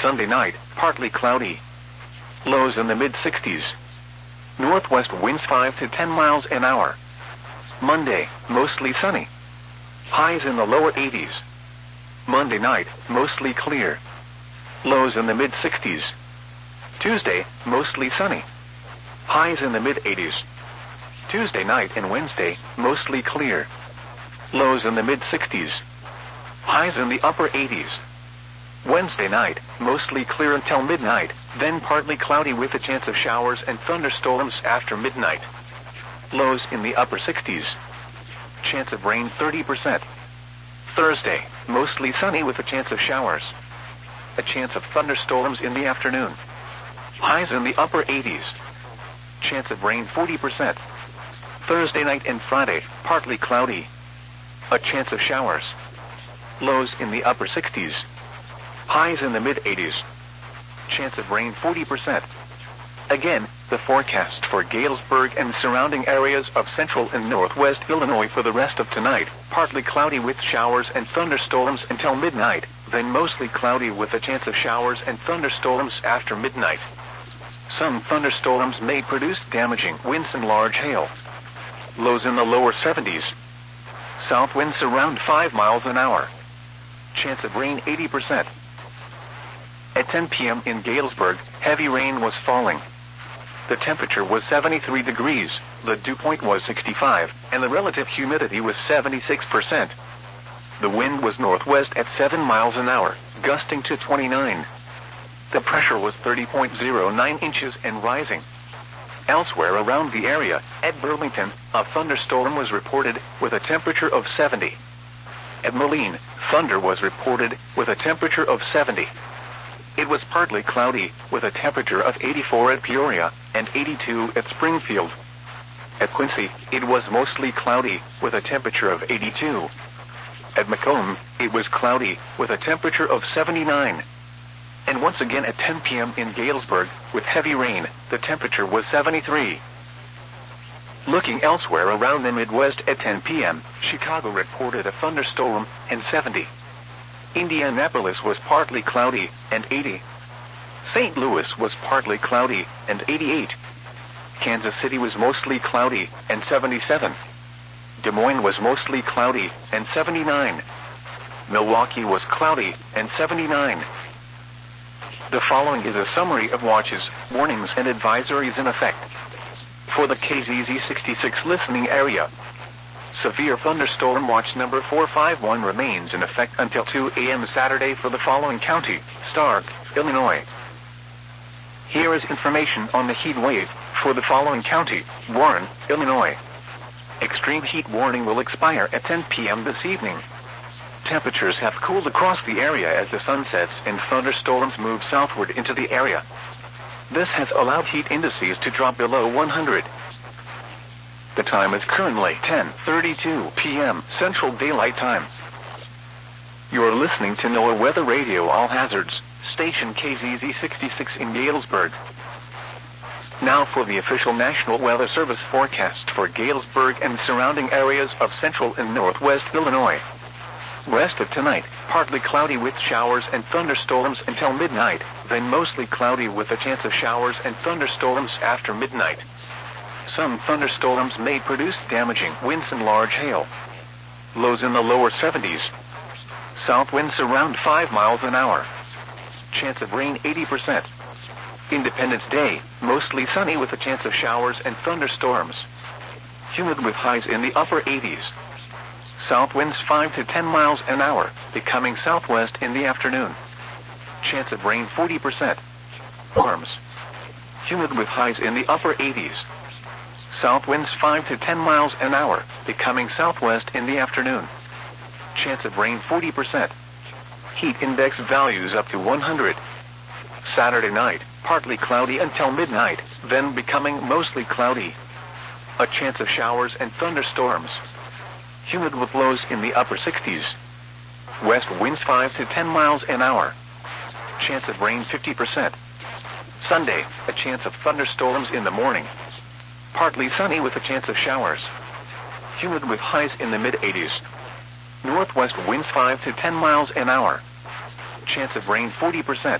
Sunday night, partly cloudy. Lows in the mid-60s. Northwest winds 5 to 10 miles an hour. Monday, mostly sunny. Highs in the lower 80s. Monday night, mostly clear. Lows in the mid-60s. Tuesday, mostly sunny. Highs in the mid-80s. Tuesday night and Wednesday, mostly clear. Lows in the mid-60s. Highs in the upper 80s. Wednesday night, mostly clear until midnight, then partly cloudy with a chance of showers and thunderstorms after midnight. Lows in the upper 60s. Chance of rain 30%. Thursday, mostly sunny with a chance of showers. A chance of thunderstorms in the afternoon. Highs in the upper 80s. Chance of rain 40%. Thursday night and Friday, partly cloudy. A chance of showers. Lows in the upper 60s. Highs in the mid-80s. Chance of rain 40%. Again, the forecast for Galesburg and surrounding areas of central and northwest Illinois for the rest of tonight, partly cloudy with showers and thunderstorms until midnight, then mostly cloudy with a chance of showers and thunderstorms after midnight. Some thunderstorms may produce damaging winds and large hail. Lows in the lower 70s. South winds around 5 miles an hour. Chance of rain 80%. At 10 p.m. in Galesburg, heavy rain was falling. The temperature was 73 degrees, the dew point was 65, and the relative humidity was 76%. The wind was northwest at 7 miles an hour, gusting to 29. The pressure was 30.09 inches and rising. Elsewhere around the area, at Burlington, a thunderstorm was reported with a temperature of 70. At Moline, thunder was reported with a temperature of 70. It was partly cloudy, with a temperature of 84 at Peoria and 82 at Springfield. At Quincy, it was mostly cloudy, with a temperature of 82. At Macomb, it was cloudy, with a temperature of 79. And once again at 10 p.m. in Galesburg, with heavy rain, the temperature was 73. Looking elsewhere around the Midwest at 10 p.m., Chicago reported a thunderstorm and 70. Indianapolis was partly cloudy and 80. St. Louis was partly cloudy and 88. Kansas City was mostly cloudy and 77. Des Moines was mostly cloudy and 79. Milwaukee was cloudy and 79. The following is a summary of watches, warnings, and advisories in effect. For the KZZ 66 listening area, severe thunderstorm watch number 451 remains in effect until 2 a.m. Saturday for the following county: Stark, Illinois. Here is information on the heat wave for the following county: Warren, Illinois. Extreme heat warning will expire at 10 p.m. this evening. Temperatures have cooled across the area as the sun sets and thunderstorms move southward into the area. This has allowed heat indices to drop below 100. The time is currently 10:32 p.m. Central Daylight Time. You are listening to NOAA Weather Radio All Hazards, station KZZ 66 in Galesburg. Now for the official National Weather Service forecast for Galesburg and surrounding areas of central and northwest Illinois. Rest of tonight, partly cloudy with showers and thunderstorms until midnight, then mostly cloudy with a chance of showers and thunderstorms after midnight. Some thunderstorms may produce damaging winds and large hail. Lows in the lower 70s. South winds around 5 miles an hour. Chance of rain 80%. Independence Day, mostly sunny with a chance of showers and thunderstorms. Humid with highs in the upper 80s. South winds 5 to 10 miles an hour, becoming southwest in the afternoon. Chance of rain 40%. Storms. Humid with highs in the upper 80s. South winds 5 to 10 miles an hour, becoming southwest in the afternoon. Chance of rain 40%. Heat index values up to 100. Saturday night, partly cloudy until midnight, then becoming mostly cloudy. A chance of showers and thunderstorms. Humid with lows in the upper 60s. West winds 5 to 10 miles an hour. Chance of rain 50%. Sunday, a chance of thunderstorms in the morning. Partly sunny with a chance of showers. Humid with highs in the mid-80s. Northwest winds 5 to 10 miles an hour. Chance of rain 40%.